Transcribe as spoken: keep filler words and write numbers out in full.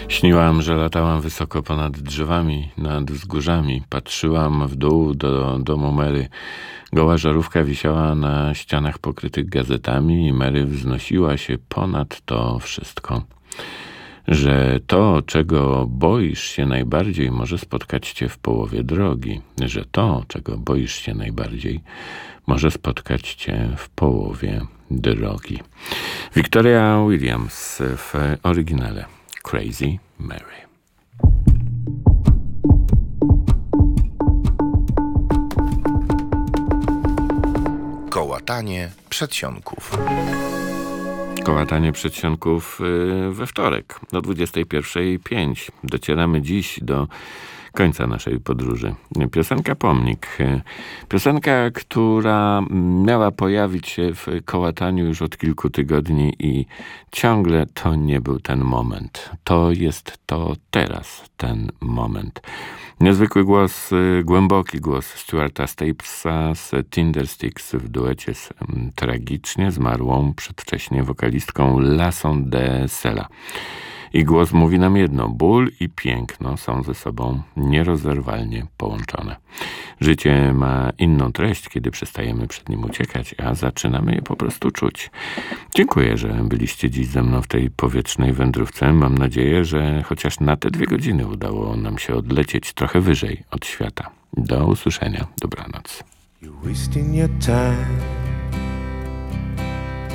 Śniłam, że latałam wysoko ponad drzewami, nad wzgórzami. Patrzyłam w dół do domu Mary. Goła żarówka wisiała na ścianach pokrytych gazetami i Mary wznosiła się ponad to wszystko. Że to, czego boisz się najbardziej, może spotkać cię w połowie drogi. Że to, czego boisz się najbardziej, może spotkać cię w połowie drogi. Victoria Williams w oryginale Crazy Mary. Kołatanie przedsionków. Kołatanie przedsionków we wtorek o dwudziestej pierwszej pięć. Docieramy dziś do końca naszej podróży. Piosenka Pomnik. Piosenka, która miała pojawić się w kołataniu już od kilku tygodni i ciągle to nie był ten moment. To jest to teraz ten moment. Niezwykły głos, głęboki głos Stuarta Stapesa z Tindersticks w duecie z tragicznie zmarłą przedwcześnie wokalistką Lasą de Sela. I głos mówi nam jedno: ból i piękno są ze sobą nierozerwalnie połączone. Życie ma inną treść, kiedy przestajemy przed nim uciekać, a zaczynamy je po prostu czuć. Dziękuję, że byliście dziś ze mną w tej powietrznej wędrówce. Mam nadzieję, że chociaż na te dwie godziny udało nam się odlecieć trochę wyżej od świata. Do usłyszenia. Dobranoc. You're wasting your time